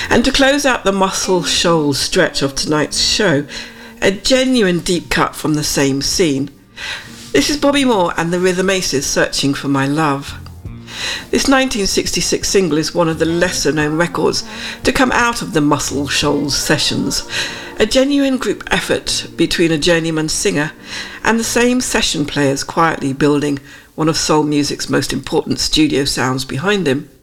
And to close out the Muscle Shoals stretch of tonight's show, a genuine deep cut from the same scene. This is Bobby Moore and the Rhythm Aces, Searching for My Love. This 1966 single is one of the lesser known records to come out of the Muscle Shoals sessions, a genuine group effort between a journeyman singer and the same session players quietly building one of soul music's most important studio sounds behind him.